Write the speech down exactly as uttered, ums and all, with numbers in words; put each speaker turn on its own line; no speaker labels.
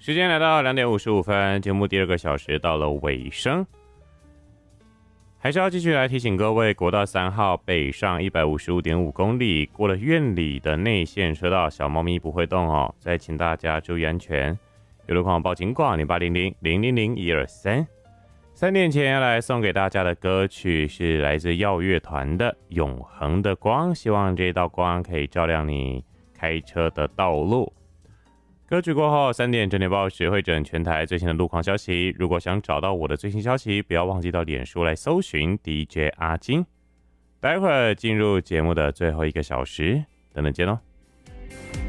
时间来到两点五十五分，节目第二个小时到了尾声，还是要继续来提醒各位，国道三号北上一百五十五点五公里，过了院里的内线车道，小猫咪不会动哦，再请大家注意安全。有路况报警广零八零零零零零一二三。三点前要来送给大家的歌曲是来自耀乐团的《永恒的光》，希望这道光可以照亮你开车的道路。歌曲过后，三点整点报时会整全台最新的路况消息。如果想找到我的最新消息，不要忘记到脸书来搜寻 D J 阿金。待会儿进入节目的最后一个小时，等等见喽。